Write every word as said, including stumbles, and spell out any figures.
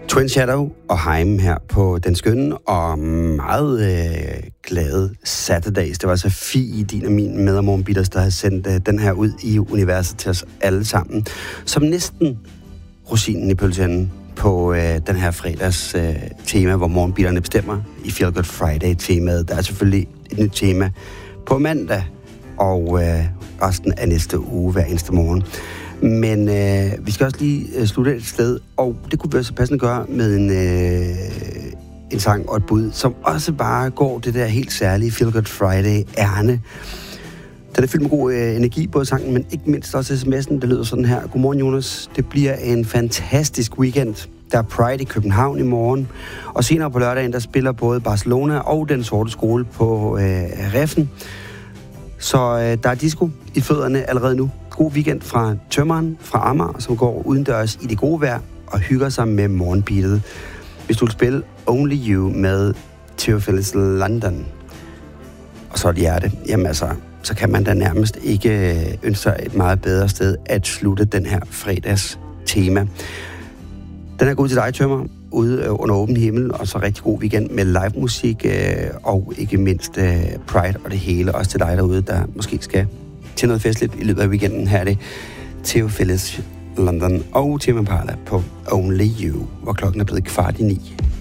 Twin Shadow og Haim her på den skønne og meget øh, glade Saturdays. Det var så Fie, din og min med- og morgenbitters, der har sendt øh, den her ud i universet til os alle sammen. Som næsten rosinen i pølseenden på øh, den her fredags øh, tema, hvor morgenbitterne bestemmer i Feel Good Friday-temaet. Der er selvfølgelig et nyt tema på mandag og øh, resten af næste uge hver eneste morgen. Men øh, vi skal også lige øh, slutte et sted, og det kunne vi også passende gøre med en, øh, en sang og et bud, som også bare går det der helt særlige Feel Good Friday-ærne. Den er fyldt med god øh, energi, både sangen, men ikke mindst også sms'en, der lyder sådan her. Godmorgen, Jonas. Det bliver en fantastisk weekend. Der er Pride i København i morgen, og senere på lørdagen, der spiller både Barcelona og Den Sorte Skole på øh, Reffen. Så øh, der er disco i fødderne allerede nu. God weekend fra tømmeren fra Amager, som går udendørs i det gode vejr og hygger sig med morgenbeatet. Hvis du vil spille Only You med Theophilus London, og så et hjerte, jamen altså, så kan man da nærmest ikke ønske sig et meget bedre sted at slutte den her fredags tema. Den er god til dig, tømmer, ude under åben himmel, og så rigtig god weekend med live musik, øh, og ikke mindst øh, Pride og det hele. Også til dig derude, der måske skal til noget festligt i løbet af weekenden. Her er det Theophilus London og Tame Impala på Only You, hvor klokken er blevet kvart i ni.